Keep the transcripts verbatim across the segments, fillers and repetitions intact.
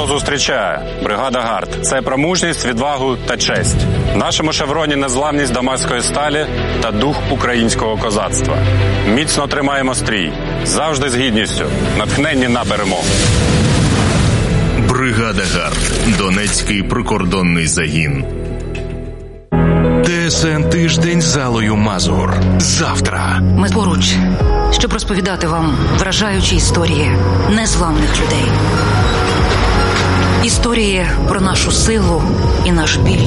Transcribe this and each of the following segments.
зустрічає бригада «Гард». Це про мужність, відвагу та честь. В нашому шевроні незламність дамаської сталі та дух українського козацтва. Міцно тримаємо стрій. Завжди з гідністю. Натхненні на перемогу. Бригада «Гард». Донецький прикордонний загін. ТСН «Тиждень» з Аллою Мазур. Завтра. Ми поруч, щоб розповідати вам вражаючі історії незламних людей. Історії про нашу силу і наш біль.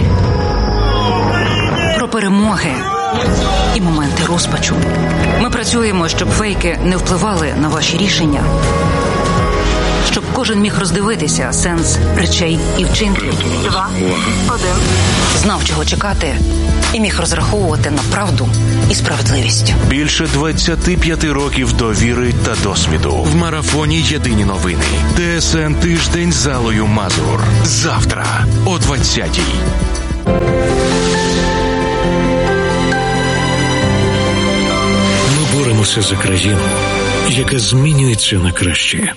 Про перемоги і моменти розпачу. Ми працюємо, щоб фейки не впливали на ваші рішення. Щоб кожен міг роздивитися сенс речей і вчинків. Два, один. Знав, чого чекати, і міг розраховувати на правду і справедливість. Більше двадцяти п'яти років довіри та досвіду. В марафоні «Єдині новини». ТСН «Тиждень» з Аллою Мазур. Завтра о двадцятій. Ми боремося за країну, яка змінюється на краще.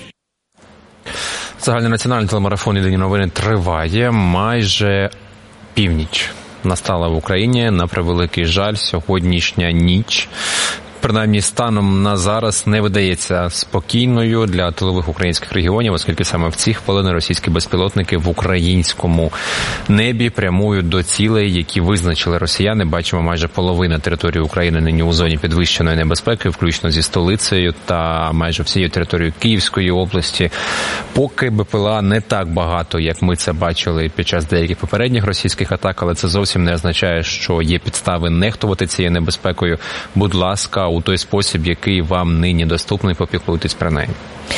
Загальнонаціональний телемарафон «Єдині новини» триває майже північ. Настала в Україні, на превеликий жаль, сьогоднішня ніч, принаймні станом на зараз, не видається спокійною для тилових українських регіонів, оскільки саме в ці хвилини російські безпілотники в українському небі прямують до цілей, які визначили росіяни. Бачимо, майже половина території України нині у зоні підвищеної небезпеки, включно зі столицею та майже всією територією Київської області. Поки БПЛА не так багато, як ми це бачили під час деяких попередніх російських атак, але це зовсім не означає, що є підстави нехтувати цією небезпекою. Будь ласка, у той спосіб, який вам нині доступний, попіклуйтесь про неї.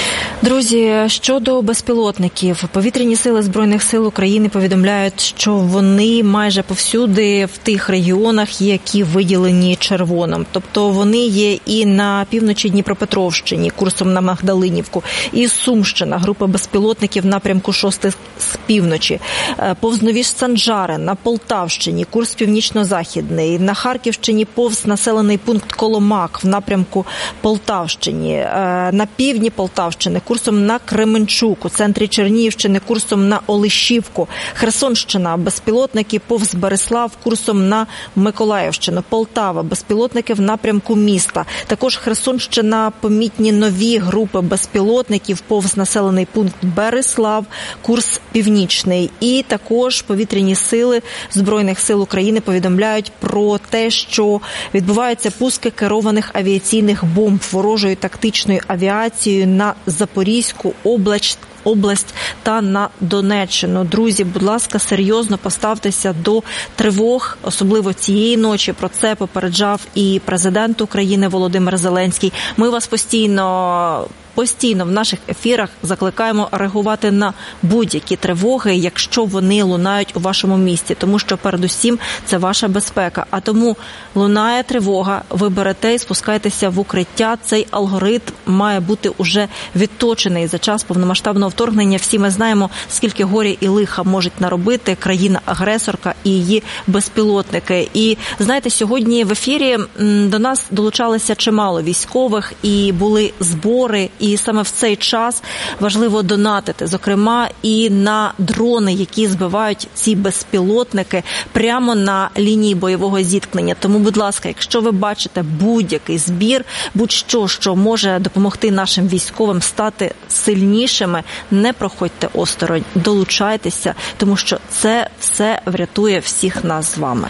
Друзі, щодо безпілотників, повітряні сили Збройних сил України повідомляють, що вони майже повсюди в тих регіонах, які виділені червоним. Тобто вони є і на півночі Дніпропетровщині, курсом на Магдалинівку, і Сумщина, група безпілотників напрямку шостий з півночі, повз Нові Санжари, на Полтавщині, курс північно-західний, на Харківщині повз населений пункт Коломак в напрямку Полтавщині, на півдні Полтавщини, курсом на Кременчук, у центрі Чернігівщини курсом на Олешівку, Херсонщина, безпілотники повз Берислав, курсом на Миколаївщину, Полтава, безпілотники в напрямку міста. Також Херсонщина, помітні нові групи безпілотників повз населений пункт Берислав, курс північний. І також повітряні сили Збройних сил України повідомляють про те, що відбуваються пуски керованих авіаційних бомб ворожою тактичною авіацією на Запорізьку область, область та на Донеччину. Друзі, будь ласка, серйозно поставтеся до тривог, особливо цієї ночі. Про це попереджав і президент України Володимир Зеленський. Ми вас постійно... Постійно в наших ефірах закликаємо реагувати на будь-які тривоги, якщо вони лунають у вашому місті, тому що передусім це ваша безпека. А тому лунає тривога, ви берете і спускаєтеся в укриття. Цей алгоритм має бути уже відточений за час повномасштабного вторгнення. Всі ми знаємо, скільки горя і лиха можуть наробити країна-агресорка і її безпілотники. І, знаєте, сьогодні в ефірі до нас долучалися чимало військових і були збори. І саме в цей час важливо донатити, зокрема, і на дрони, які збивають ці безпілотники прямо на лінії бойового зіткнення. Тому, будь ласка, якщо ви бачите будь-який збір, будь-що, що може допомогти нашим військовим стати сильнішими, не проходьте осторонь, долучайтеся, тому що це все врятує всіх нас з вами.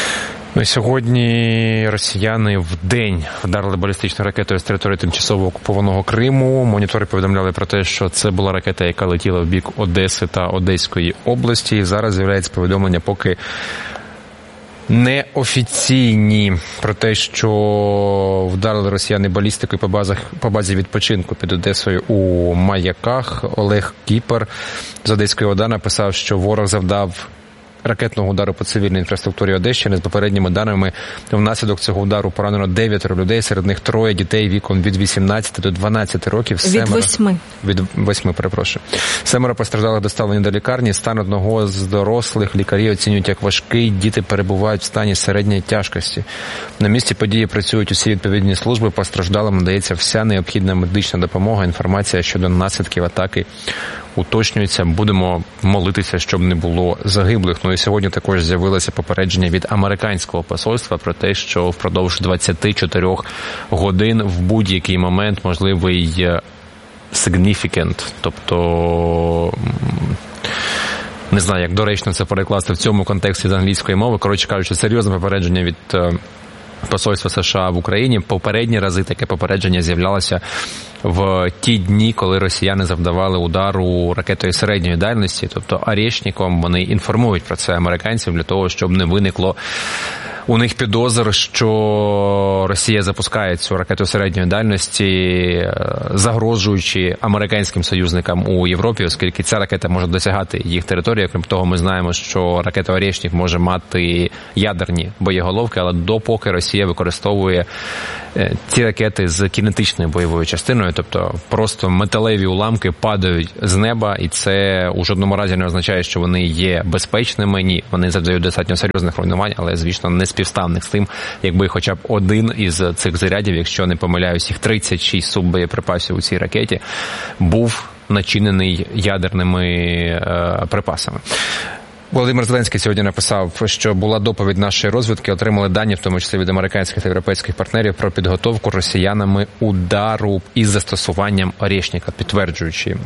Сьогодні росіяни вдень вдарили балістичною ракетою з території тимчасово окупованого Криму. Монітори повідомляли про те, що це була ракета, яка летіла в бік Одеси та Одеської області. І зараз з'являється повідомлення, поки неофіційні, про те, що вдарили росіяни балістикою по базах, по базі відпочинку під Одесою у Маяках. Олег Кіпер з Одеської ОДА написав, що ворог завдав ракетного удару по цивільній інфраструктурі Одещини. З попередніми даними, внаслідок цього удару поранено дев'ятеро людей, серед них троє дітей віком від вісімнадцяти до дванадцяти років. Від восьми. Від восьми, перепрошую. Семеро постраждалих доставлені до лікарні. Стан одного з дорослих лікарі оцінюють як важкий. Діти перебувають в стані середньої тяжкості. На місці події працюють усі відповідні служби. Постраждалим надається вся необхідна медична допомога. Інформація щодо наслідків атаки уточнюється. Будемо молитися, щоб не було загиблих. Ну і сьогодні також з'явилося попередження від американського посольства про те, що впродовж двадцяти чотирьох годин в будь-який момент можливий significant, тобто не знаю, як доречно це перекласти в цьому контексті з англійської мови. Коротше кажучи, серйозне попередження від посольства США в Україні. Попередні рази таке попередження з'являлося в ті дні, коли росіяни завдавали удару ракетою середньої дальності, тобто «Орєшніком». Вони інформують про це американців для того, щоб не виникло у них підозр, що Росія запускає цю ракету середньої дальності, загрожуючи американським союзникам у Європі, оскільки ця ракета може досягати їх території. Крім того, ми знаємо, що ракета «Орєшнік» може мати ядерні боєголовки, але допоки Росія використовує ці ракети з кінетичною бойовою частиною, тобто просто металеві уламки падають з неба, і це у жодному разі не означає, що вони є безпечними. Ні, вони завдають достатньо серйозних руйнувань, але, звісно, не співставних з тим, якби хоча б один із цих зарядів, якщо не помиляюсь, їх тридцять шість суббоєприпасів у цій ракеті, був начинений ядерними е, припасами. Володимир Зеленський сьогодні написав, що була доповідь нашої розвідки, отримали дані, в тому числі від американських та європейських партнерів, про підготовку росіянами удару із застосуванням «Орєшніка», підтверджуючи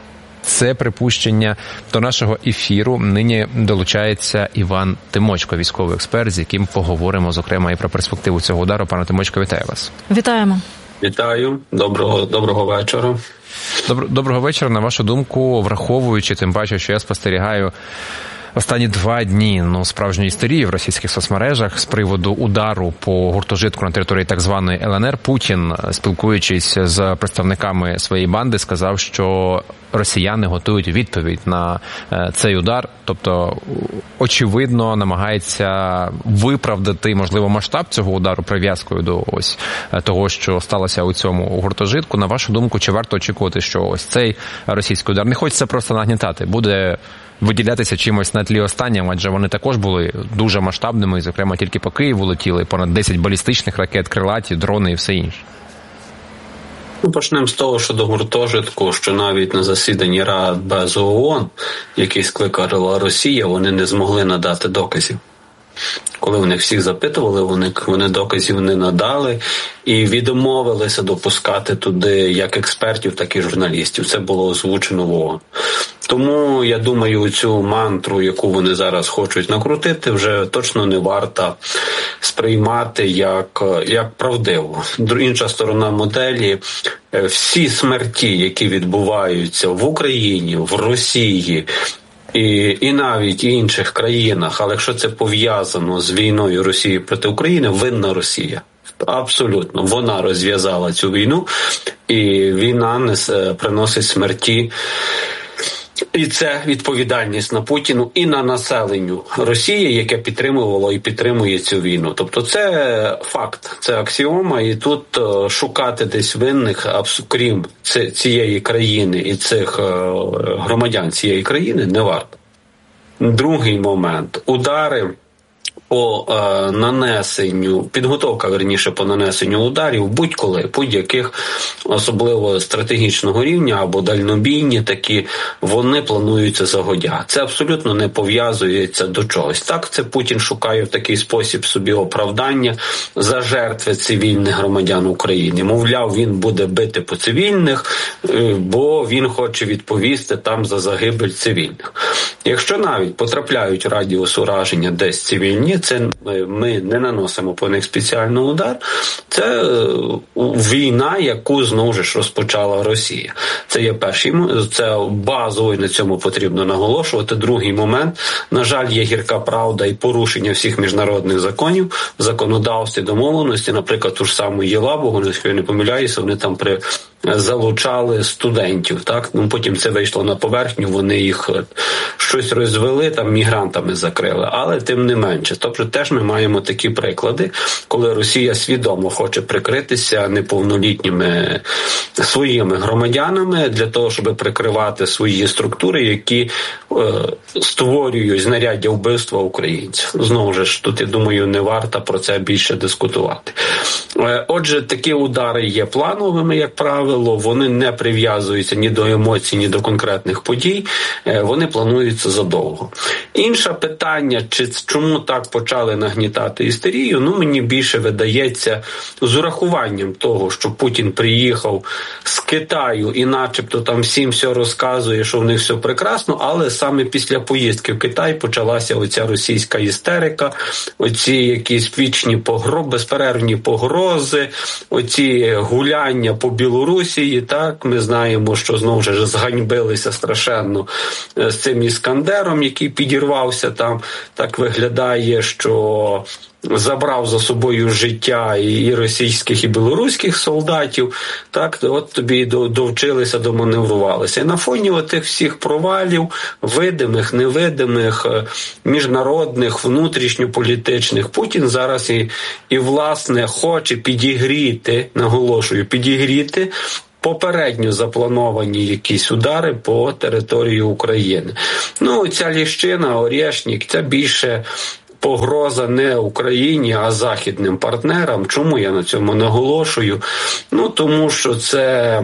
це припущення. До нашого ефіру нині долучається Іван Тимочко, військовий експерт, з яким поговоримо, зокрема, і про перспективу цього удару. Пане Тимочко, вітаю вас. Вітаємо. Вітаю. Доброго, доброго вечора. Добро, доброго вечора. На вашу думку, враховуючи, тим паче, що я спостерігаю останні два дні, ну, справжньої істерії в російських соцмережах з приводу удару по гуртожитку на території так званої ел ен ер, Путін, спілкуючись з представниками своєї банди, сказав, що росіяни готують відповідь на цей удар. Тобто, очевидно, намагається виправдати, можливо, масштаб цього удару прив'язкою до ось того, що сталося у цьому гуртожитку. На вашу думку, чи варто очікувати, що ось цей російський удар, не хочеться просто нагнітати, буде виділятися чимось на тлі останнім, адже вони також були дуже масштабними, і, зокрема, тільки по Києву летіли понад десять балістичних ракет, крилаті, дрони і все інше? Ну, почнемо з того, що до гуртожитку, що навіть на засіданні Радбезу ООН, який скликала Росія, вони не змогли надати доказів. Коли вони всіх запитували, вони, вони доказів не надали і відмовилися допускати туди як експертів, так і журналістів. Це було озвучено в ООН. Тому, я думаю, цю мантру, яку вони зараз хочуть накрутити, вже точно не варто сприймати як, як правдиву. Інша сторона моделі – всі смерті, які відбуваються в Україні, в Росії, І, і навіть і інших країнах, але якщо це пов'язано з війною Росії проти України, винна Росія. Абсолютно. Вона розв'язала цю війну, і війна несе, приносить смерті. І це відповідальність на Путіну і на населенню Росії, яке підтримувало і підтримує цю війну. Тобто це факт, це аксіома, і тут шукати десь винних, крім цієї країни і цих громадян цієї країни, не варто. Другий момент. Удари по е, нанесенню, підготовка, верніше, по нанесенню ударів будь-коли, будь-яких, особливо стратегічного рівня або дальнобійні такі, вони плануються загодя. Це абсолютно не пов'язується до чогось. Так, це Путін шукає в такий спосіб собі оправдання за жертви цивільних громадян України. Мовляв, він буде бити по цивільних, бо він хоче відповісти там за загибель цивільних. Якщо навіть потрапляють в радіус ураження десь цивільні, це ми не наносимо по них спеціальний удар, це війна, яку знову ж розпочала Росія. Це є перший, це базово, і на цьому потрібно наголошувати. Другий момент, на жаль, є гірка правда і порушення всіх міжнародних законів, законодавстві, домовленості, наприклад, ту ж саму Єлабугу, якщо я не помиляюся, вони там при залучали студентів, так? Ну, потім це вийшло на поверхню, вони їх щось розвели, там мігрантами закрили, але тим не менше. Тобто теж ми маємо такі приклади, коли Росія свідомо хоче прикритися неповнолітніми своїми громадянами для того, щоб прикривати свої структури, які е, створюють знаряддя вбивства українців. Знову ж, тут, я думаю, не варто про це більше дискутувати. Е, отже, такі удари є плановими, як правило. правило, вони не прив'язуються ні до емоцій, ні до конкретних подій, вони плануються задовго. Інше питання, чи чому так почали нагнітати істерію, ну мені більше видається з урахуванням того, що Путін приїхав з Китаю і начебто там всім все розказує, що в них все прекрасно, але саме після поїздки в Китай почалася оця російська істерика, оці якісь вічні погрози, безперервні погрози, оці гуляння по Білорусі, так, ми знаємо, що знову ж зганьбилися страшенно з цим Іскандером, який підірвався там, так виглядає, що забрав за собою життя і російських, і білоруських солдатів, так, от тобі довчилися, доманеврувалися. І на фоні отих всіх провалів, видимих, невидимих, міжнародних, внутрішньополітичних, Путін зараз і, і власне, хоче підігріти, наголошую, підігріти попередньо заплановані якісь удари по території України. Ну, ця Ліщина, Орєшнік, це більше погроза не Україні, а західним партнерам. Чому я на цьому наголошую? Ну, тому що це...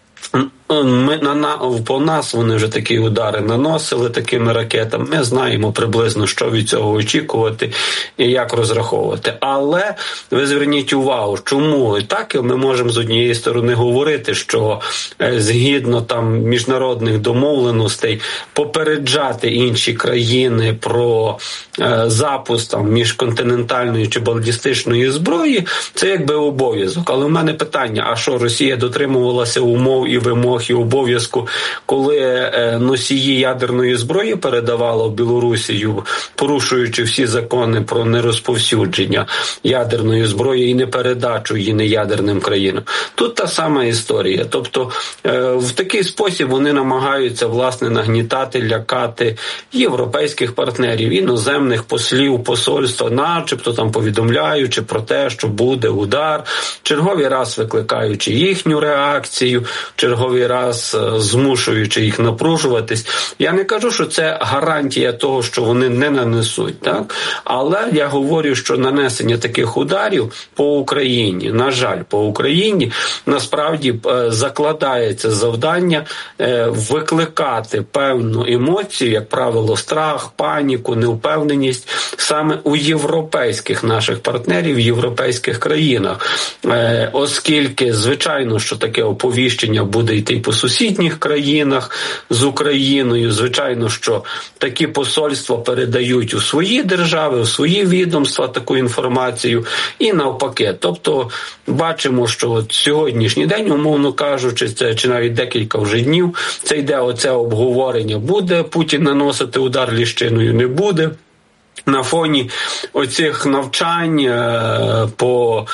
Ми, на, на, по нас вони вже такі удари наносили такими ракетами. Ми знаємо приблизно, що від цього очікувати і як розраховувати. Але ви зверніть увагу, чому і так ми можемо з однієї сторони говорити, що е, згідно там міжнародних домовленостей попереджати інші країни про е, запуск там міжконтинентальної чи балістичної зброї, це якби обов'язок. Але в мене питання, а що Росія дотримувалася умов і вимог і обов'язку, коли носії ядерної зброї передавала в Білорусію, порушуючи всі закони про нерозповсюдження ядерної зброї і не передачу її неядерним країнам. Тут та сама історія. Тобто в такий спосіб вони намагаються, власне, нагнітати, лякати європейських партнерів, іноземних послів, посольства, начебто там повідомляючи про те, що буде удар, черговий раз викликаючи їхню реакцію, черговий раз змушуючи їх напружуватись. Я не кажу, що це гарантія того, що вони не нанесуть, так? Але я говорю, що нанесення таких ударів по Україні, на жаль, по Україні, насправді закладається завдання викликати певну емоцію, як правило, страх, паніку, неупевненість саме у європейських наших партнерів, в європейських країнах. Оскільки, звичайно, що таке оповіщення буде йти по сусідніх країнах з Україною. Звичайно, що такі посольства передають у свої держави, у свої відомства таку інформацію і навпаки. Тобто бачимо, що от сьогоднішній день, умовно кажучи, це чи навіть декілька вже днів, це йде оце обговорення. Буде Путін наносити удар Ліщиною, не буде. На фоні оцих навчань е, по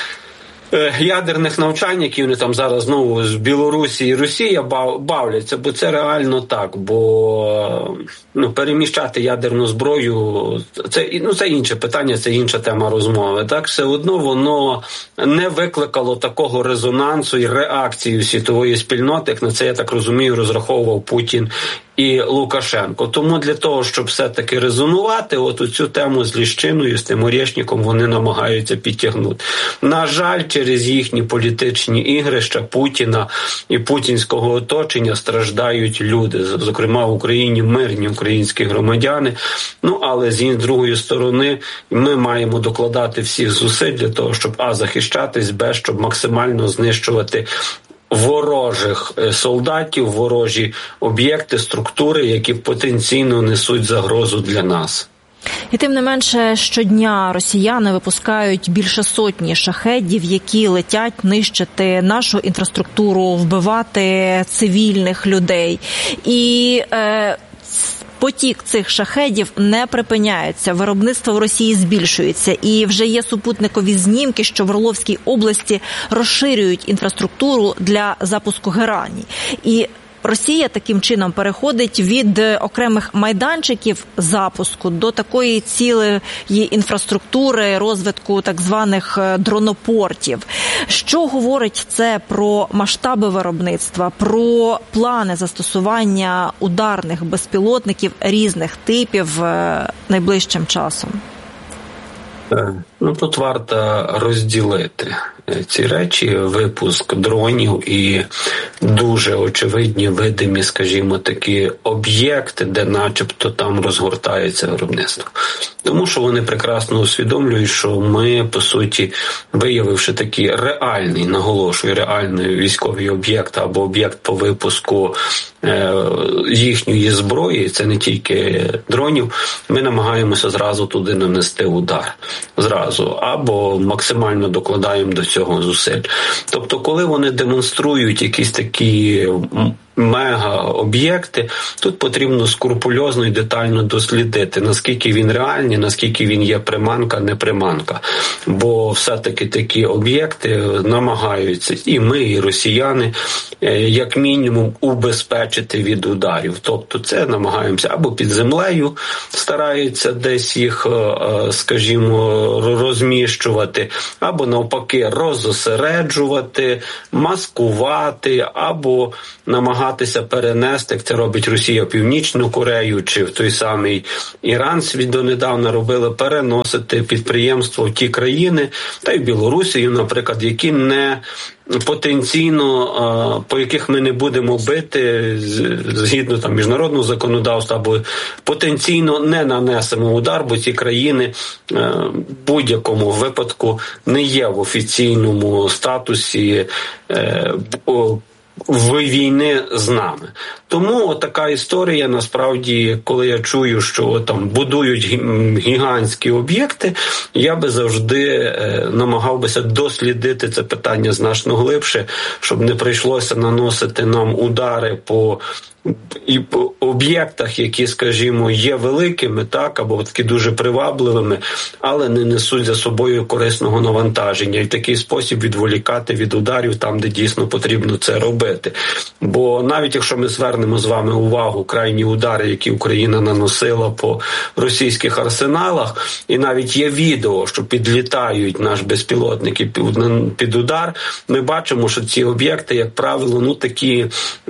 ядерних навчань, які вони там зараз знову з Білорусі і Росії бавляться, бо це реально так, бо ну, переміщати ядерну зброю, це, ну, це інше питання, це інша тема розмови. Так, все одно воно не викликало такого резонансу і реакції світової спільноти, як на це, я так розумію, розраховував Путін і Лукашенко. Тому для того, щоб все-таки резонувати, от цю тему з Ліщиною, з тим Орєшніком вони намагаються підтягнути. На жаль, через їхні політичні ігрища Путіна і путінського оточення страждають люди. Зокрема, в Україні мирні українські громадяни. Ну, але з другої сторони ми маємо докладати всіх зусиль для того, щоб а, захищатись, б, щоб максимально знищувати ворожих солдатів, ворожі об'єкти, структури, які потенційно несуть загрозу для нас. І тим не менше, щодня росіяни випускають більше сотні шахедів, які летять нищити нашу інфраструктуру, вбивати цивільних людей. І е, потік цих шахедів не припиняється. Виробництво в Росії збільшується. І вже є супутникові знімки, що в Орловській області розширюють інфраструктуру для запуску герані. І Росія таким чином переходить від окремих майданчиків запуску до такої цілої інфраструктури, розвитку так званих дронопортів. Що говорить це про масштаби виробництва, про плани застосування ударних безпілотників різних типів найближчим часом? Ну, тут варто розділити. ці речі, випуск дронів і дуже очевидні, видимі, скажімо, такі об'єкти, де начебто там розгортається виробництво. Тому що вони прекрасно усвідомлюють, що ми, по суті, виявивши такий реальний, наголошую, реальний військовий об'єкт або об'єкт по випуску е, їхньої зброї, це не тільки дронів, ми намагаємося зразу туди нанести удар. Зразу. Або максимально докладаємо до цього зусиль. Тобто, коли вони демонструють якісь такі мега-об'єкти, тут потрібно скрупульозно і детально дослідити, наскільки він реальний, наскільки він є приманка, не приманка. Бо все-таки такі об'єкти намагаються і ми, і росіяни, як мінімум, убезпечити від ударів. Тобто це намагаємося або під землею, стараються десь їх, скажімо, розміщувати, або навпаки розосереджувати, маскувати, або намагатися перенести, як це робить Росія в Північну Корею чи в той самий Іран, світ донедавна робили, переносити підприємство в ті країни, та й Білорусію, наприклад, які не потенційно, по яких ми не будемо бити згідно там міжнародного законодавства, або потенційно не нанесемо удар, бо ці країни в будь-якому випадку не є в офіційному статусі в війни з нами. Тому така історія, насправді, коли я чую, що там будують гігантські об'єкти, я би завжди е, намагав бися дослідити це питання значно глибше, щоб не прийшлося наносити нам удари по і по об'єктах, які, скажімо, є великими, так, або такі дуже привабливими, але не несуть за собою корисного навантаження. І в такий спосіб відволікати від ударів там, де дійсно потрібно це робити. Бо навіть якщо ми звернемо з вами увагу крайні удари, які Україна наносила по російських арсеналах, і навіть є відео, що підлітають наші безпілотники під удар, ми бачимо, що ці об'єкти, як правило, ну такі,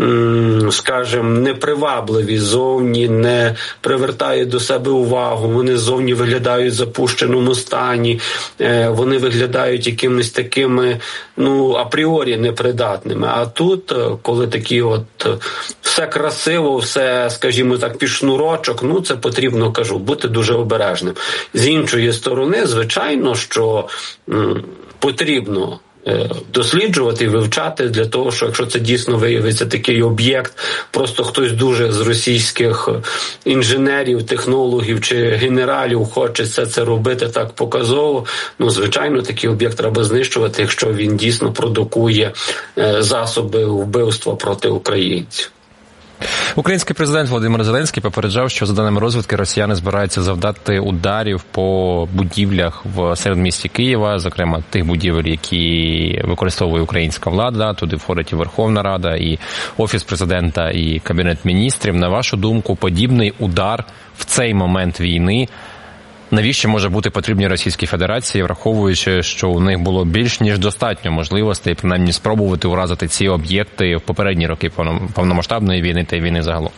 скажімо, непривабливі зовні, не привертають до себе увагу, вони зовні виглядають в запущеному стані, вони виглядають якимись такими, ну, апріорі непридатними. А тут, коли такі от все красиво, все, скажімо так, під шнурочок, ну, це потрібно, кажу, бути дуже обережним. З іншої сторони, звичайно, що м, потрібно досліджувати і вивчати для того, що якщо це дійсно виявиться такий об'єкт, просто хтось дуже з російських інженерів, технологів чи генералів хоче це, це робити так показово, ну, звичайно, такий об'єкт треба знищувати, якщо він дійсно продукує засоби вбивства проти українців. Український президент Володимир Зеленський попереджав, що за даними розвідки росіяни збираються завдати ударів по будівлях в середмісті Києва, зокрема тих будівель, які використовує українська влада. Туди входить і Верховна Рада, і Офіс президента, і Кабінет міністрів. На вашу думку, подібний удар в цей момент війни навіщо може бути потрібні Російській Федерації, враховуючи, що у них було більш ніж достатньо можливостей, принаймні, спробувати уразити ці об'єкти в попередні роки повномасштабної війни та й війни загалом?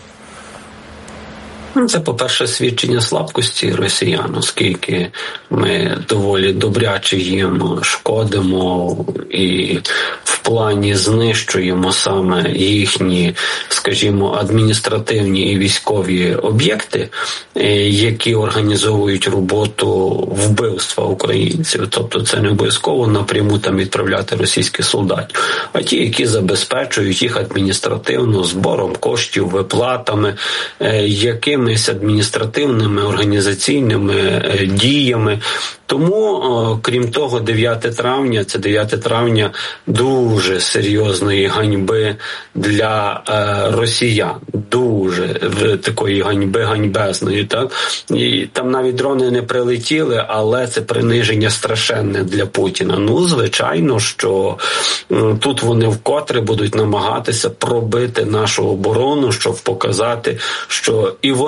Це, по-перше, свідчення слабкості росіян, оскільки ми доволі добряче їм шкодимо і в плані знищуємо саме їхні, скажімо, адміністративні і військові об'єкти, які організовують роботу вбивства українців. Тобто це не обов'язково напряму там відправляти російських солдатів, а ті, які забезпечують їх адміністративно збором коштів, виплатами, яким адміністративними, організаційними діями. Тому, крім того, дев'яте травня, це дев'яте травня дуже серйозної ганьби для е, росіян. Дуже такої ганьби, ганьбезної. Так? І там навіть дрони не прилетіли, але це приниження страшенне для Путіна. Ну, звичайно, що е, тут вони вкотре будуть намагатися пробити нашу оборону, щоб показати, що і вони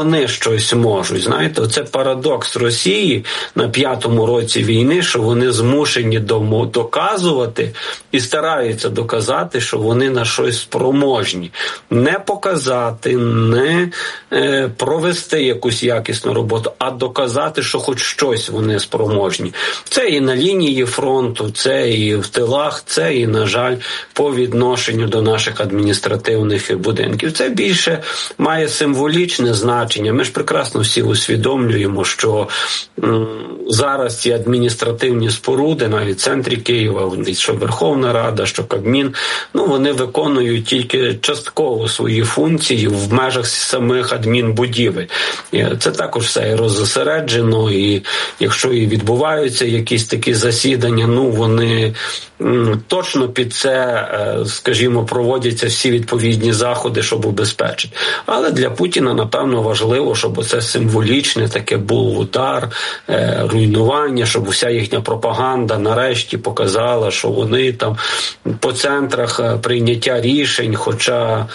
вони щось можуть. Знаєте, оце парадокс Росії на п'ятому році війни, що вони змушені доказувати і стараються доказати, що вони на щось спроможні. Не показати, не е, провести якусь якісну роботу, а доказати, що хоч щось вони спроможні. Це і на лінії фронту, це і в тилах, це і, на жаль, по відношенню до наших адміністративних будинків. Це більше має символічне значення. Ми ж прекрасно всі усвідомлюємо, що м, зараз ці адміністративні споруди, навіть в центрі Києва, що Верховна Рада, що Кабмін, ну, вони виконують тільки частково свої функції в межах самих адмінбудівель. Це також все і роззосереджено, і якщо і відбуваються якісь такі засідання, ну, вони м, точно під це, скажімо, проводяться всі відповідні заходи, щоб убезпечити. Але для Путіна, напевно, важливо, щоб це символічне таке був удар, е, руйнування, щоб вся їхня пропаганда нарешті показала, що вони там по центрах прийняття рішень, хоча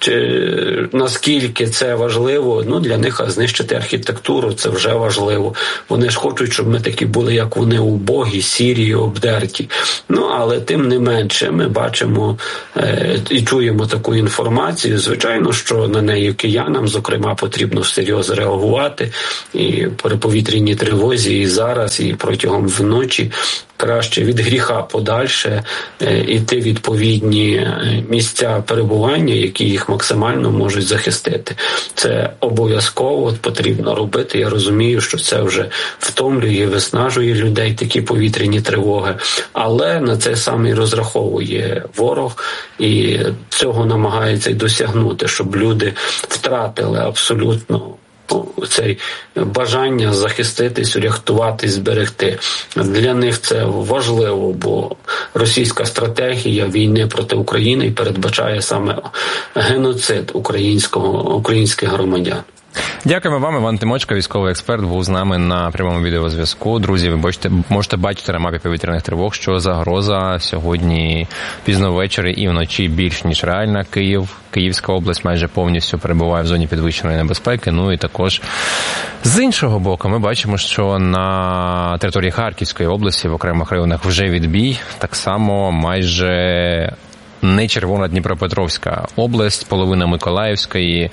чи наскільки це важливо, ну, для них знищити архітектуру, це вже важливо. Вони ж хочуть, щоб ми такі були, як вони, убогі, сірі, обдерті. Ну, але тим не менше, ми бачимо е, і чуємо таку інформацію. Звичайно, що на неї киянам, зокрема, потрібно всерйоз реагувати. І при повітряній тривозі, і зараз, і протягом вночі краще від гріха подальше е, іти відповідні місця перебування, які їх максимально можуть захистити. Це обов'язково потрібно робити. Я розумію, що це вже втомлює, виснажує людей, такі повітряні тривоги. Але на це саме і розраховує ворог, і цього намагається й досягнути, щоб люди втратили абсолютно це бажання захиститись, урятуватись, зберегти. Для них це важливо, бо російська стратегія війни проти України передбачає саме геноцид українського, українських громадян. Дякуємо вам. Іван Тимочко, військовий експерт, був з нами на прямому відеозв'язку. Друзі, ви бачите, можете бачити на мапі повітряних тривог, що загроза сьогодні пізно ввечері і вночі більш ніж реальна. Київ, Київська область майже повністю перебуває в зоні підвищеної небезпеки. Ну і також з іншого боку ми бачимо, що на території Харківської області в окремих районах вже відбій. Так само майже не червона Дніпропетровська область, половина Миколаївської.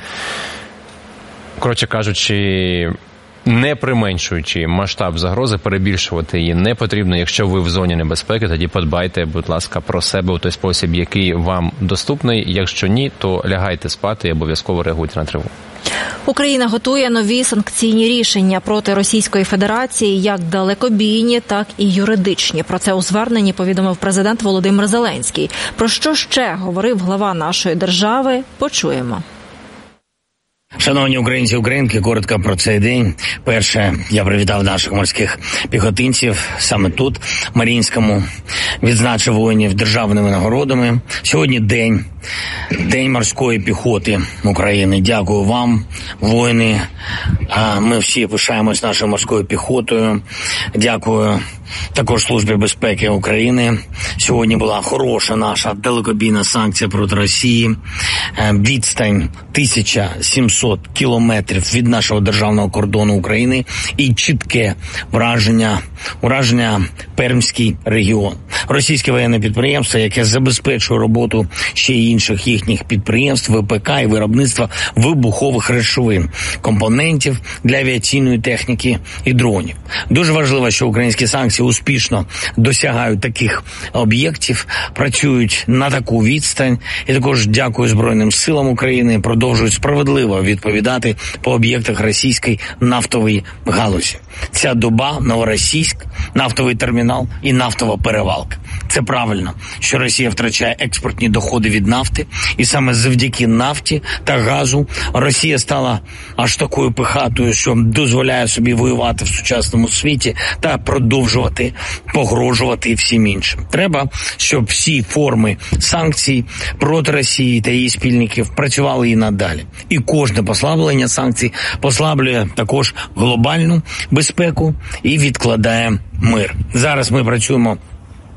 Коротше кажучи, не применшуючи масштаб загрози, перебільшувати її не потрібно. Якщо ви в зоні небезпеки, тоді подбайте, будь ласка, про себе у той спосіб, який вам доступний. Якщо ні, то лягайте спати і обов'язково реагуйте на тривогу. Україна готує нові санкційні рішення проти Російської Федерації, як далекобійні, так і юридичні. Про це у зверненні повідомив президент Володимир Зеленський. Про що ще говорив глава нашої держави, почуємо. Шановні українці і українки, коротко про цей день. Перше, я привітав наших морських піхотинців саме тут, в Маріїнському, відзначив воїнів державними нагородами. Сьогодні день, день морської піхоти України. Дякую вам, воїни. Ми всі пишаємось нашою морською піхотою. Дякую також Службі безпеки України. Сьогодні була хороша наша далекобійна санкція проти Росії. Відстань тисяча сімсот кілометрів від нашого державного кордону України і чітке враження, враження Пермський регіон. Російське воєнне підприємство, яке забезпечує роботу ще й інших їхніх підприємств, ВПК і виробництва вибухових речовин, компонентів для авіаційної техніки і дронів. Дуже важливо, що українські санкції успішно досягають таких об'єктів, працюють на таку відстань. І також дякую Збройним силам України, продовжують справедливо відповідати по об'єктах російської нафтової галузі. Ця доба, Новоросійськ, нафтовий термінал і нафтова перевалка. Це правильно, що Росія втрачає експортні доходи від нафти, і саме завдяки нафті та газу Росія стала аж такою пихатою, що дозволяє собі воювати в сучасному світі та продовжувати погрожувати всім іншим. Треба, щоб всі форми санкцій проти Росії та її спільників працювали і надалі. І кожне послаблення санкцій послаблює також глобальну безпеку і відкладає мир. Зараз ми працюємо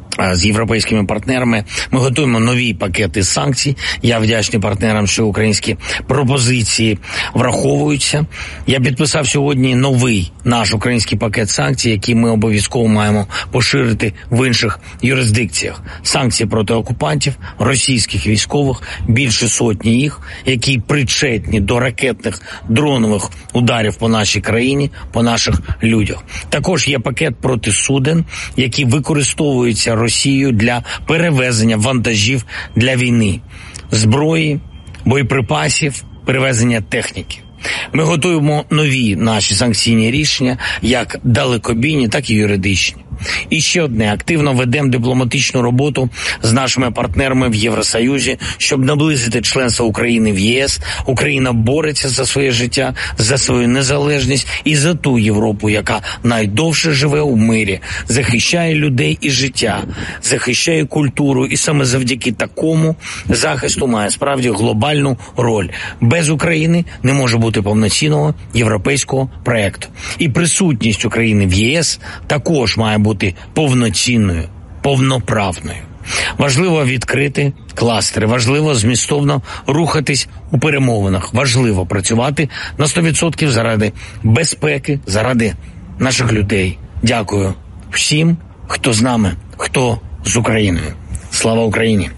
з європейськими партнерами. Ми готуємо нові пакети санкцій. Я вдячний партнерам, що українські пропозиції враховуються. Я підписав сьогодні новий наш український пакет санкцій, який ми обов'язково маємо поширити в інших юрисдикціях. Санкції проти окупантів, російських військових, більше сотні їх, які причетні до ракетних дронових ударів по нашій країні, по наших людях. Також є пакет проти суден, які використовуються Росією для перевезення вантажів для війни, зброї, боєприпасів, перевезення техніки. Ми готуємо нові наші санкційні рішення, як далекобійні, так і юридичні. І ще одне, активно ведемо дипломатичну роботу з нашими партнерами в Євросоюзі, щоб наблизити членство України в ЄС. Україна бореться за своє життя, за свою незалежність і за ту Європу, яка найдовше живе у мирі, захищає людей і життя, захищає культуру, і саме завдяки такому захисту має справді глобальну роль. Без України не може бути повноцінного європейського проєкту. І присутність України в ЄС також має бути бути повноцінною, повноправною. Важливо відкрити кластери, важливо змістовно рухатись у перемовинах, важливо працювати на сто відсотків заради безпеки, заради наших людей. Дякую всім, хто з нами, хто з Україною. Слава Україні!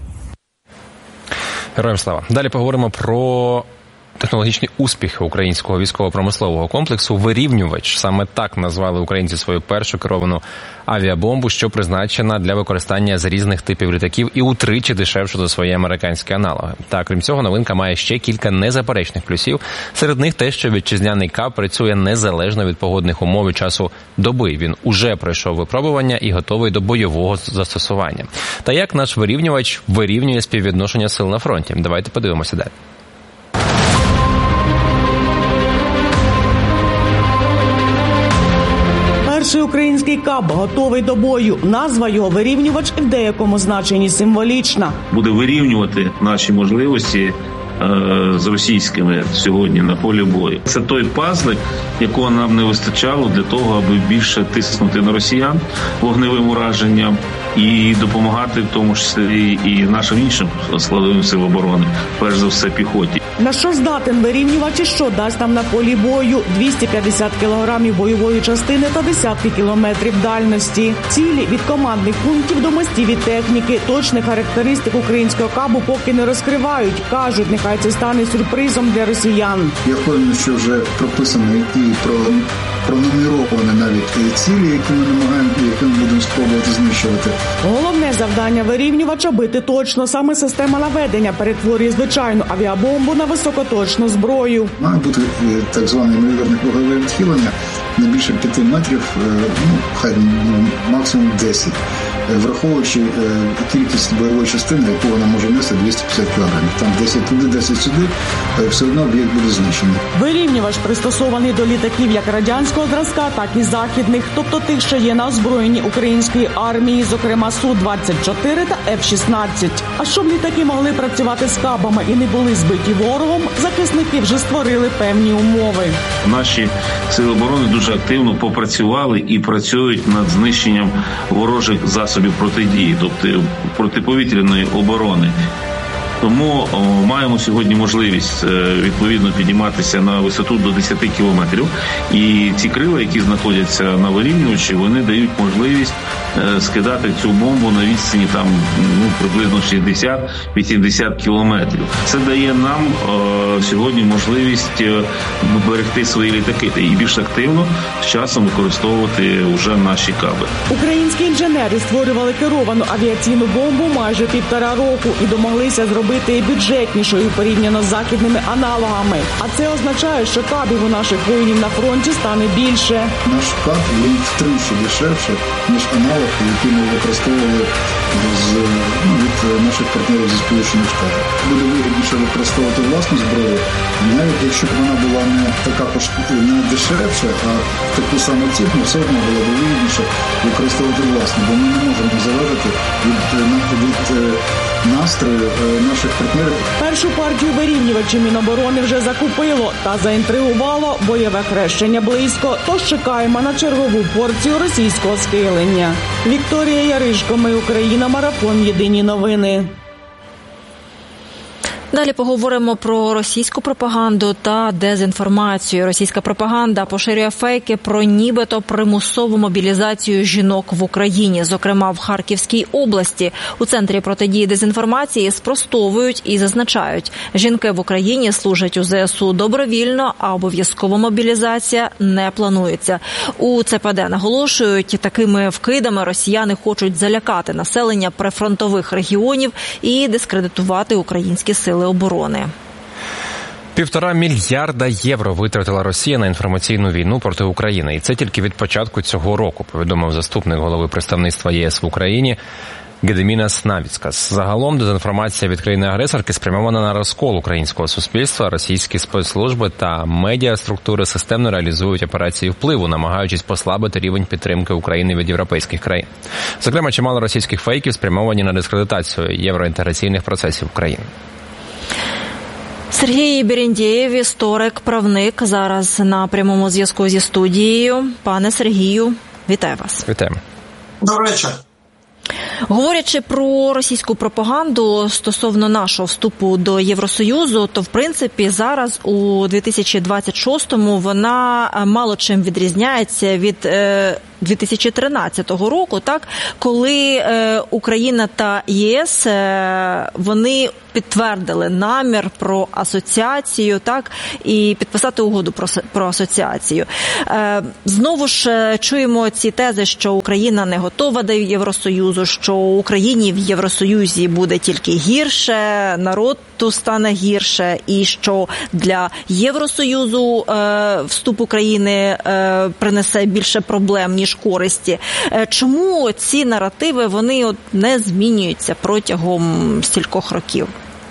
Героям слава! Далі поговоримо про технологічні успіхи українського військово-промислового комплексу «Вирівнювач». Саме так назвали українці свою першу керовану авіабомбу, що призначена для використання з різних типів літаків і утричі дешевше за свої американські аналоги. Та, крім цього, новинка має ще кілька незаперечних плюсів. Серед них те, що вітчизняний КАП працює незалежно від погодних умов і часу доби. Він уже пройшов випробування і готовий до бойового застосування. Та як наш вирівнювач вирівнює співвідношення сил на фронті? Давайте подивимося далі. Перший український КАП готовий до бою. Назва його «Вирівнювач» в деякому значенні символічна. Буде вирівнювати наші можливості е, з російськими сьогодні на полі бою. Це той пазлик, якого нам не вистачало для того, аби більше тиснути на росіян вогневим ураженням і допомагати в тому числі і нашим іншим складовим сил оборони, перш за все піхоті. На що здатен вирівнювач і що дасть нам на полі бою? двісті п'ятдесят кілограмів бойової частини та десятки кілометрів дальності. Цілі від командних пунктів до мостів і техніки. Точних характеристик українського КАБу поки не розкривають. Кажуть, нехай це стане сюрпризом для росіян. Я впевнений, що вже прописані і про пронумеровані навіть цілі, які ми намагаємо, які ми будемо спробувати знищувати. Головне завдання вирівнювача – бити точно. Саме система наведення перетворює звичайну авіабомбу на високоточну зброю. Має бути так зване ймовірне кругове відхилення не більше п'яти метрів, ну, хай ну, максимум десять. Враховуючи е, кількість бойової частини, яку вона може нести двісті п'ятдесят кілограмів. Там десять туди, десять сюди, е, все одно об'єкт буде знищений. Вирівнювач пристосований до літаків як радянського зразка, так і західних, тобто тих, що є на озброєнні української армії, зокрема Су двадцять чотири та Ф шістнадцять. А щоб літаки могли працювати з кабами і не були збиті ворогом, захисники вже створили певні умови. Наші сили оборони дуже активно попрацювали і працюють над знищенням ворожих засобів протидії, тобто протиповітряної оборони. Тому о, маємо сьогодні можливість е, відповідно підійматися на висоту до десять кілометрів. І ці крила, які знаходяться на вирівнювачі, вони дають можливість е, скидати цю бомбу на відстані там ну, приблизно шістдесят-вісімдесят кілометрів. Це дає нам е, сьогодні можливість е, берегти свої літаки і більш активно з часом використовувати вже наші каби. Українські інженери створювали керовану авіаційну бомбу майже півтора року і домоглися зробити і бюджетнішою порівняно з західними аналогами. А це означає, що кабів у наших воїнів на фронті стане більше. Наш каб, він втричі дешевше, ніж аналог, який ми використовували з, ну, від наших партнерів зі Сполучених Штатів. Буде вигідніше використовувати власну зброю, навіть якщо б вона була не така не дешевша, а таку саму ціну, все одно було б вигідніше використовувати власну, бо ми не можемо залежати від, від настрої наших партнерів. Першу партію вирівнювачів Міноборони вже закупило та заінтригувало. Бойове хрещення близько, тож чекаємо на чергову порцію російського схилення. Вікторія Яришко, Ми Україна, Марафон, Єдині новини. Далі поговоримо про російську пропаганду та дезінформацію. Російська пропаганда поширює фейки про нібито примусову мобілізацію жінок в Україні, зокрема в Харківській області. У Центрі протидії дезінформації спростовують і зазначають, жінки в Україні служать у зе ес у добровільно, а обов'язкова мобілізація не планується. У це пе де наголошують, такими вкидами росіяни хочуть залякати населення прифронтових регіонів і дискредитувати українські сили оборони. Півтора мільярда євро витратила Росія на інформаційну війну проти України. І це тільки від початку цього року, повідомив заступник голови представництва є ес в Україні Гедемінас Навіцкас. Загалом дезінформація від країни-агресорки спрямована на розкол українського суспільства. Російські спецслужби та медіаструктури системно реалізують операції впливу, намагаючись послабити рівень підтримки України від європейських країн. Зокрема, чимало російських фейків спрямовані на дискредитацію євроінтеграційних процесів України. Сергій Берендєєв, історик, правник, зараз на прямому зв'язку зі студією. Пане Сергію, вітаю вас. Вітаємо. Добрий вечір. Говорячи про російську пропаганду стосовно нашого вступу до Євросоюзу, то в принципі зараз у дві тисячі двадцять шостому вона мало чим відрізняється від дві тисячі тринадцятого року, так, коли Україна та є ес вони підтвердили намір про асоціацію, так, і підписати угоду про, про асоціацію. Знову ж чуємо ці тези, що Україна не готова до Євросоюзу, що Україні в Євросоюзі буде тільки гірше, народ тут стане гірше, і що для Євросоюзу е, вступ України е, принесе більше проблем, ніж користі. Е, чому ці наративи, вони от не змінюються протягом стількох років?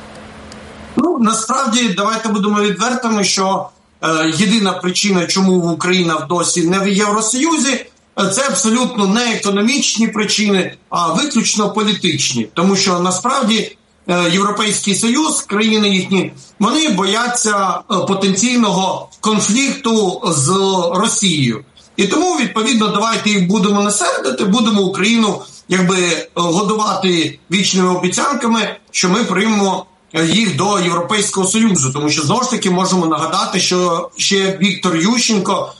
Ну, насправді, давайте будемо відвертими, що е, єдина причина, чому Україна досі не в Євросоюзі, це абсолютно не економічні причини, а виключно політичні. Тому що, насправді, Європейський Союз, країни їхні, вони бояться потенційного конфлікту з Росією. І тому, відповідно, давайте їх будемо не сердити, будемо Україну якби годувати вічними обіцянками, що ми приймемо їх до Європейського Союзу. Тому що, знову ж таки, можемо нагадати, що ще Віктор Ющенко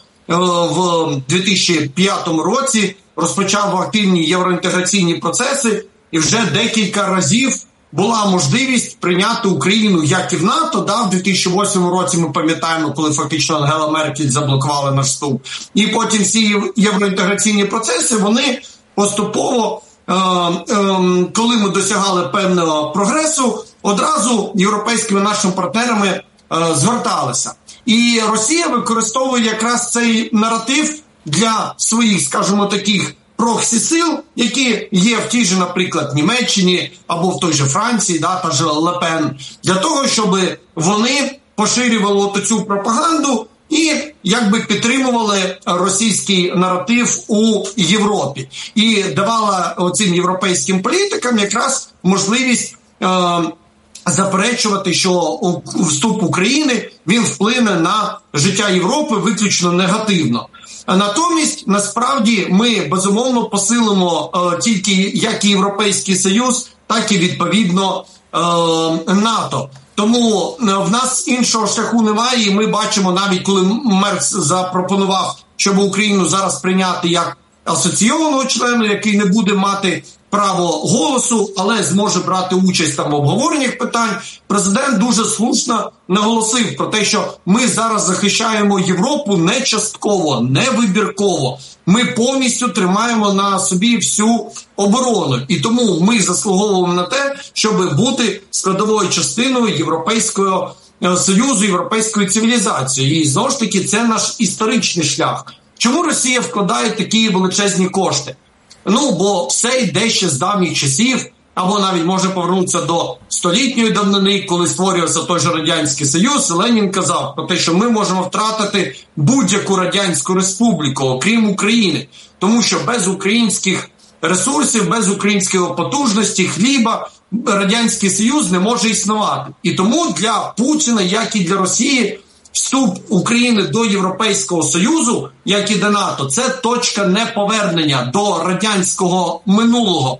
в дві тисячі п'ятому році розпочав активні євроінтеграційні процеси, і вже декілька разів була можливість прийняти Україну як і в НАТО. Да, в дві тисячі восьмому році ми пам'ятаємо, коли фактично Ангела Меркель заблокувала наш вступ. І потім всі євроінтеграційні процеси, вони поступово, е, е, коли ми досягали певного прогресу, одразу європейськими нашими партнерами е, зверталися. І Росія використовує якраз цей наратив для своїх, скажімо, таких проксі-сил, які є в тій же, наприклад, Німеччині або в той же Франції, да, та же Ле Пен, для того, щоб вони поширювали цю пропаганду і якби підтримували російський наратив у Європі. І давала цим європейським політикам якраз можливість е- заперечувати, що вступ України, він вплине на життя Європи виключно негативно. Натомість, насправді, ми, безумовно, посилимо е, тільки як і Європейський Союз, так і, відповідно, е, НАТО. Тому в нас іншого шляху немає, і ми бачимо, навіть коли Мерц запропонував, щоб Україну зараз прийняти як асоційованого члена, який не буде мати право голосу, але зможе брати участь там в обговореннях питань, президент дуже слушно наголосив про те, що ми зараз захищаємо Європу не частково, не вибірково. Ми повністю тримаємо на собі всю оборону. І тому ми заслуговуємо на те, щоб бути складовою частиною Європейського Союзу, європейської цивілізації. І знову ж таки, це наш історичний шлях. Чому Росія вкладає такі величезні кошти? Ну, бо все йде ще з давніх часів, або навіть може повернутися до столітньої давнини, коли створювався той же Радянський Союз, і Ленін казав про те, що ми можемо втратити будь-яку радянську республіку, окрім України. Тому що без українських ресурсів, без української потужності, хліба Радянський Союз не може існувати. І тому для Путіна, як і для Росії, вступ України до Європейського Союзу, як і до НАТО, це точка неповернення до радянського минулого.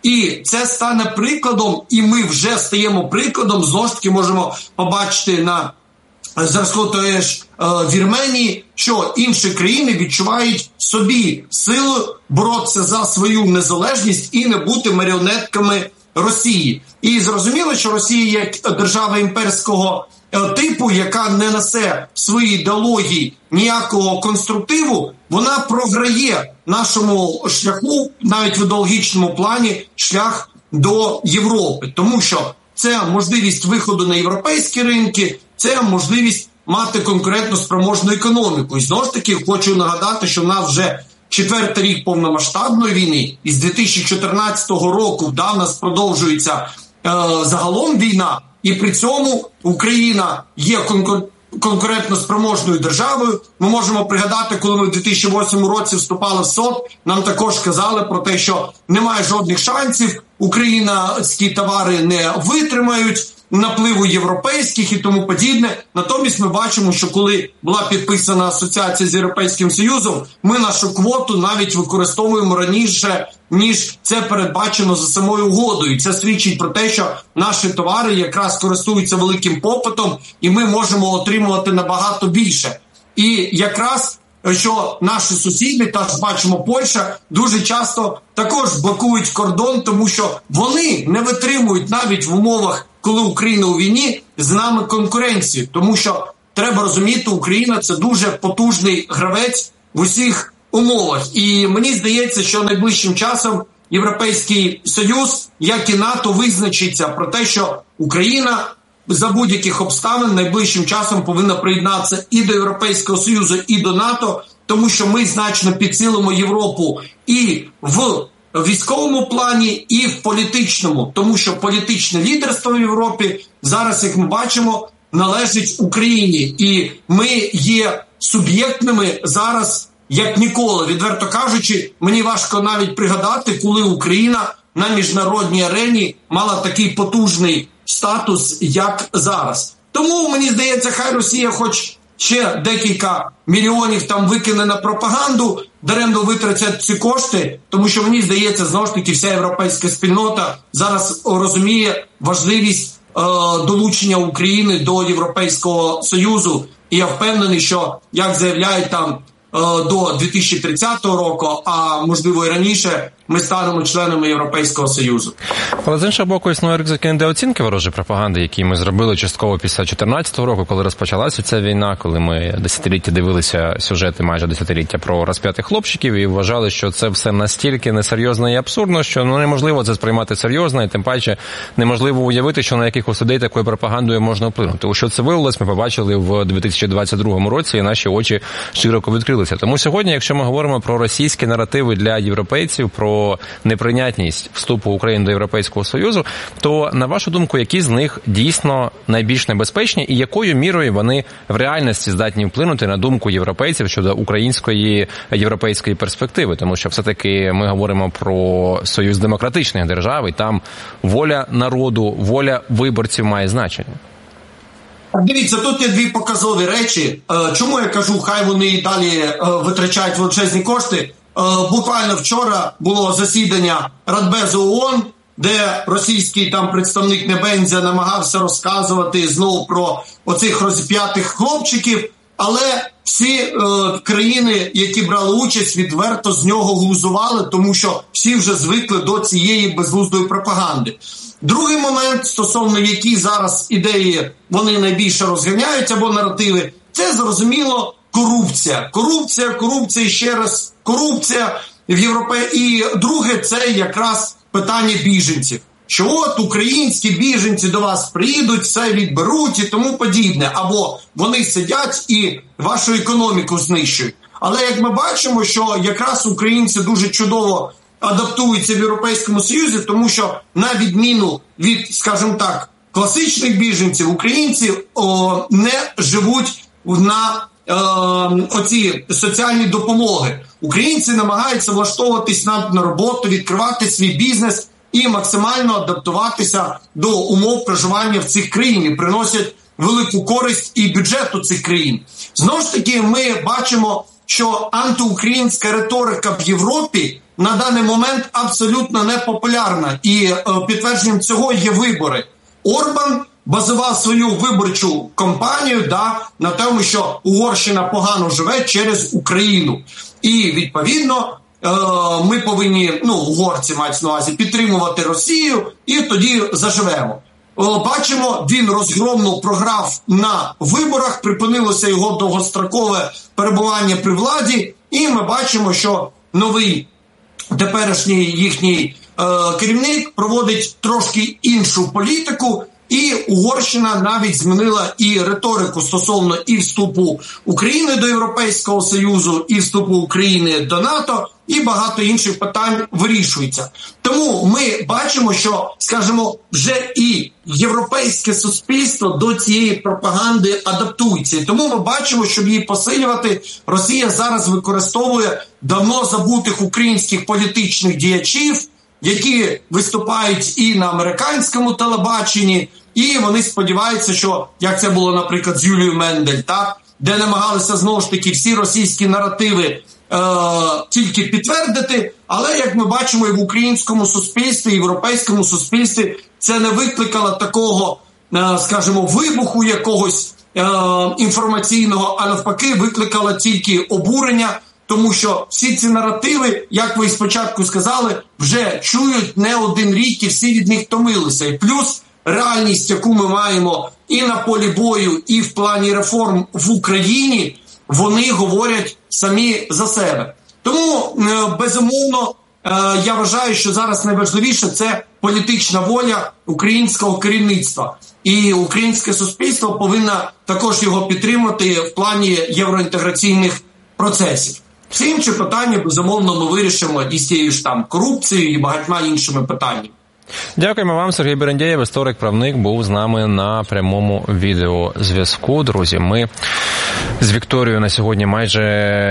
І це стане прикладом, і ми вже стаємо прикладом, знову ж таки можемо побачити на зразку тої ж е, Вірменії, що інші країни відчувають собі силу боротися за свою незалежність і не бути маріонетками Росії. І зрозуміло, що Росія як держава імперського типу, яка не несе в своїй ідеології ніякого конструктиву, вона програє нашому шляху, навіть в ідеологічному плані, шлях до Європи. Тому що це можливість виходу на європейські ринки, це можливість мати конкурентно спроможну економіку. І знову ж таки хочу нагадати, що в нас вже четвертий рік повномасштабної війни, і з дві тисячі чотирнадцятого року да, в нас продовжується е, загалом війна, і при цьому Україна є конкур... конкурентно спроможною державою. Ми можемо пригадати, коли ми в дві тисячі восьмому році вступали в СОТ, нам також казали про те, що немає жодних шансів, українські товари не витримають напливу європейських і тому подібне. Натомість ми бачимо, що коли була підписана асоціація з Європейським Союзом, ми нашу квоту навіть використовуємо раніше, ніж це передбачено за самою угодою. І це свідчить про те, що наші товари якраз користуються великим попитом, і ми можемо отримувати набагато більше. І якраз що наші сусіди, та ж бачимо Польща, дуже часто також блокують кордон, тому що вони не витримують навіть в умовах, коли Україна у війні, з нами конкуренцію. Тому що треба розуміти, Україна – це дуже потужний гравець в усіх умовах. І мені здається, що найближчим часом Європейський Союз, як і НАТО, визначиться про те, що Україна за будь-яких обставин найближчим часом повинна приєднатися і до Європейського Союзу, і до НАТО, тому що ми значно підсилимо Європу і в військовому плані, і в політичному, тому що політичне лідерство в Європі зараз, як ми бачимо, належить Україні. І ми є суб'єктними зараз, як ніколи. Відверто кажучи, мені важко навіть пригадати, коли Україна на міжнародній арені мала такий потужний статус, як зараз. Тому, мені здається, хай Росія хоч ще декілька мільйонів там викине на пропаганду, даремно витратять ці кошти, тому що, мені здається, знову ж таки, вся європейська спільнота зараз розуміє важливість е, долучення України до Європейського Союзу. І я впевнений, що, як заявляють там, до дві тисячі тридцятого року, а можливо і раніше, ми станемо членами Європейського Союзу. Але з іншого боку, існує ризик недооцінки ворожої пропаганди, які ми зробили частково після дві тисячі чотирнадцятого року, коли розпочалася ця війна, коли ми десятиліття дивилися сюжети, майже десятиліття, про розп'ятих хлопчиків і вважали, що це все настільки несерйозно і абсурдно, що ну неможливо це сприймати серйозно, і тим паче неможливо уявити, що на якихось людей такою пропагандою можна вплинути. У що це виявилось, ми побачили в дві тисячі двадцять другому році, і наші очі широко відкрилися. Тому сьогодні, якщо ми говоримо про російські наративи для європейців, про неприйнятність вступу України до Європейського Союзу, то, на вашу думку, які з них дійсно найбільш небезпечні і якою мірою вони в реальності здатні вплинути на думку європейців щодо української європейської перспективи? Тому що все-таки ми говоримо про союз демократичних держав, і там воля народу, воля виборців має значення. Дивіться, тут є дві показові речі. Чому я кажу, хай вони і далі витрачають величезні кошти? Буквально вчора було засідання Радбезу ООН, де російський там представник Небензя намагався розказувати знову про оцих розп'ятих хлопчиків, але всі е, країни, які брали участь, відверто з нього глузували, тому що всі вже звикли до цієї безглуздої пропаганди. Другий момент, стосовно які зараз ідеї вони найбільше розганяють або наративи, це, зрозуміло, корупція. Корупція, корупція, ще раз корупція в Європі. І друге, це якраз питання біженців. Що от українські біженці до вас приїдуть, все відберуть і тому подібне. Або вони сидять і вашу економіку знищують. Але як ми бачимо, що якраз українці дуже чудово адаптуються в Європейському Союзі, тому що на відміну від, скажімо так, класичних біженців, українці о, не живуть на е, оці соціальні допомоги. Українці намагаються влаштовуватись на, на роботу, відкривати свій бізнес і максимально адаптуватися до умов проживання в цих країнах, приносять велику користь і бюджету цих країн. Знову ж таки, ми бачимо, що антиукраїнська риторика в Європі на даний момент абсолютно непопулярна. І е, підтвердженням цього є вибори. Орбан базував свою виборчу кампанію да, на тому, що Угорщина погано живе через Україну. І, відповідно, е, ми повинні, ну, угорці мають на увазі, підтримувати Росію, і тоді заживемо. Бачимо, він розгромно програв на виборах, припинилося його довгострокове перебування при владі, і ми бачимо, що новий теперішній їхній е, керівник проводить трошки іншу політику, і Угорщина навіть змінила і риторику стосовно і вступу України до Європейського Союзу, і вступу України до НАТО, і багато інших питань вирішується. Тому ми бачимо, що, скажімо, вже і європейське суспільство до цієї пропаганди адаптується. І тому ми бачимо, щоб її посилювати, Росія зараз використовує давно забутих українських політичних діячів, які виступають і на американському телебаченні, і вони сподіваються, що, як це було, наприклад, з Юлією Мендель, так, де намагалися, знову ж таки, всі російські наративи е- тільки підтвердити, але, як ми бачимо, і в українському суспільстві, і в європейському суспільстві це не викликало такого, е- скажімо, вибуху якогось е- інформаційного, а навпаки викликало тільки обурення, тому що всі ці наративи, як ви спочатку сказали, вже чують не один рік і всі від них втомилися. І плюс реальність, яку ми маємо і на полі бою, і в плані реформ в Україні, вони говорять самі за себе. Тому, безумовно, я вважаю, що зараз найважливіше – це політична воля українського керівництва. І українське суспільство повинно також його підтримати в плані євроінтеграційних процесів. Всі інші питання, безумовно, ми вирішимо і з тією ж там корупцією, і багатьма іншими питаннями. Дякуємо вам, Сергій Берендєєв, історик-правник, був з нами на прямому відеозв'язку. Друзі, ми з Вікторією на сьогодні майже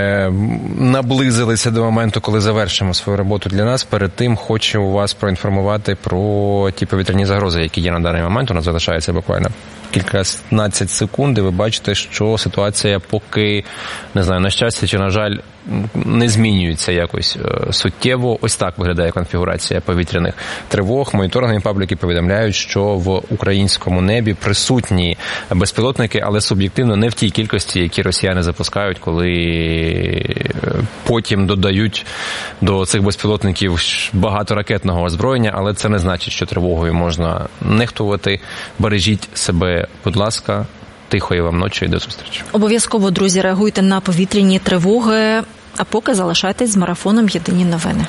наблизилися до моменту, коли завершимо свою роботу для нас. Перед тим хочу вас проінформувати про ті повітряні загрози, які є на даний момент. У нас залишається буквально кільканадцять секунд, і ви бачите, що ситуація поки, не знаю, на щастя чи на жаль, не змінюється якось суттєво. Ось так виглядає конфігурація повітряних тривог. Моніторингові пабліки повідомляють, що в українському небі присутні безпілотники, але суб'єктивно не в тій кількості, які росіяни запускають, коли потім додають до цих безпілотників багато ракетного озброєння, але це не значить, що тривогою можна нехтувати. Бережіть себе, будь ласка. Тихої вам ночі і до зустрічі. Обов'язково, друзі, реагуйте на повітряні тривоги, а поки залишайтесь з марафоном «Єдині новини».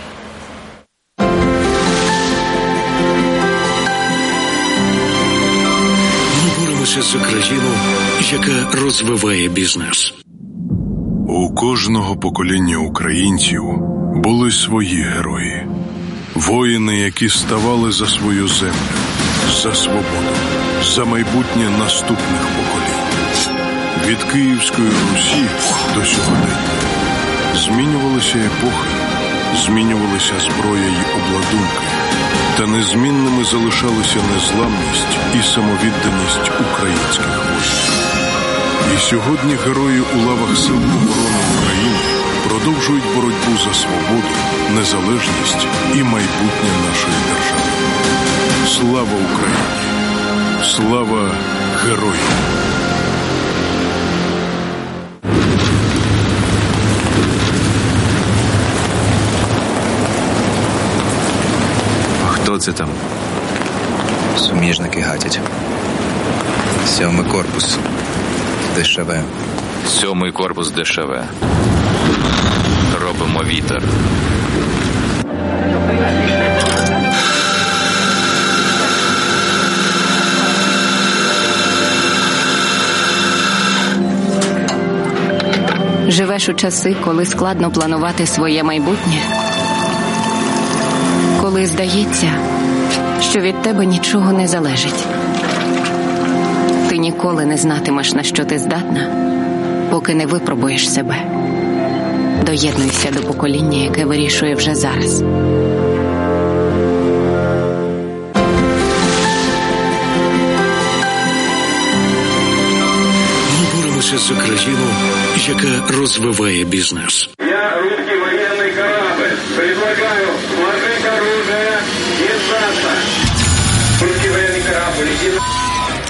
Ми боремося за країну, яка розвиває бізнес. У кожного покоління українців були свої герої. Воїни, які ставали за свою землю, за свободу, за майбутнє наступних поколінь. Від Київської Русі до сьогодення. Змінювалися епохи, змінювалися зброя й обладунки, та незмінними залишалися незламність і самовідданість українських воїнів. І сьогодні герої у лавах Сил оборони України продовжують боротьбу за свободу, незалежність і майбутнє нашої держави. Слава Україні! Слава героям! Хто це там? Суміжники гатять. Сьомий корпус. ДШВ. Сьомий корпус ДШВ. Робимо вітер. Живеш у часи, коли складно планувати своє майбутнє? Коли здається, що від тебе нічого не залежить? Ти ніколи не знатимеш, на що ти здатна, поки не випробуєш себе. Доєднуйся до покоління, яке вирішує вже зараз. За країну, яка розвиває бізнес. Я русский военный корабль. Предлагаю сложить оружие и сдаться. Русский военный корабль.